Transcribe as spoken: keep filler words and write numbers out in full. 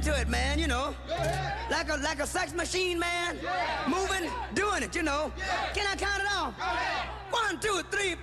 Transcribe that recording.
into it, man, you know. Like a like a sex machine, man. Moving, doing it, you know. Can I count it off? One, two, three,